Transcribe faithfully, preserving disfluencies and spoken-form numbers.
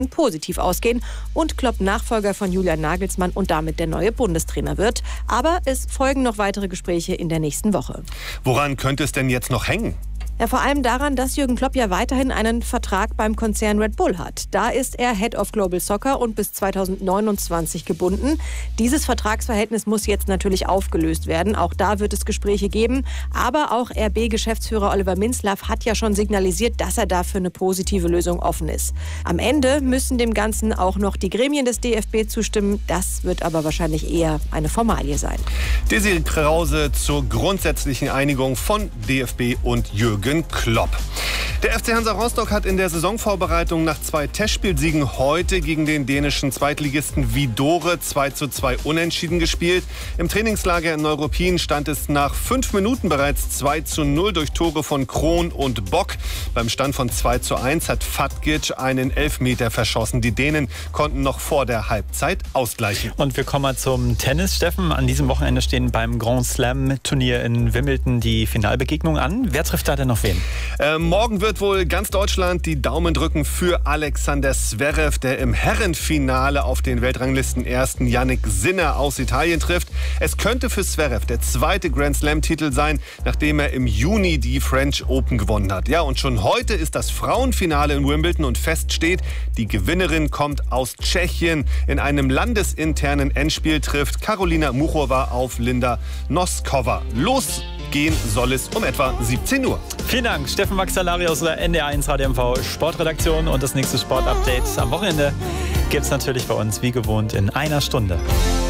positiv ausgehen und Klopp Nachfolger von Julian Nagelsmann und damit der neue Bundestrainer wird. Aber es folgen noch weitere Gespräche in der nächsten Woche. Woran könnte es denn jetzt noch hängen? Ja, vor allem daran, dass Jürgen Klopp ja weiterhin einen Vertrag beim Konzern Red Bull hat. Da ist er Head of Global Soccer und bis zweitausendneunundzwanzig gebunden. Dieses Vertragsverhältnis muss jetzt natürlich aufgelöst werden. Auch da wird es Gespräche geben. Aber auch R B-Geschäftsführer Oliver Minzlaff hat ja schon signalisiert, dass er dafür eine positive Lösung offen ist. Am Ende müssen dem Ganzen auch noch die Gremien des D F B zustimmen. Das wird aber wahrscheinlich eher eine Formalie sein. Desiree Krause zur grundsätzlichen Einigung von D F B und Jürgen Klopp. Der F C Hansa Rostock hat in der Saisonvorbereitung nach zwei Testspielsiegen heute gegen den dänischen Zweitligisten Hvidovre zwei zu zwei unentschieden gespielt. Im Trainingslager in Neuruppin stand es nach fünf Minuten bereits zwei zu null durch Tore von Krohn und Bock. Beim Stand von zwei zu eins hat Fatgic einen Elfmeter verschossen. Die Dänen konnten noch vor der Halbzeit ausgleichen. Und wir kommen mal zum Tennis. Steffen, an diesem Wochenende stehen beim Grand Slam Turnier in Wimbledon die Finalbegegnungen an. Wer trifft da denn noch wen? Äh, morgen wird wohl ganz Deutschland die Daumen drücken für Alexander Zverev, der im Herrenfinale auf den Weltranglisten ersten Jannik Sinner aus Italien trifft. Es könnte für Zverev der zweite Grand Slam-Titel sein, nachdem er im Juni die French Open gewonnen hat. Ja, und schon heute ist das Frauenfinale in Wimbledon und fest steht, die Gewinnerin kommt aus Tschechien. In einem landesinternen Endspiel trifft Karolina Muchova auf Linda Noskova. Los gehen soll es um etwa siebzehn Uhr. Vielen Dank, Steffen Maxalari aus der N D R eins Radio M V Sportredaktion. Und das nächste Sportupdate am Wochenende gibt es natürlich bei uns wie gewohnt in einer Stunde.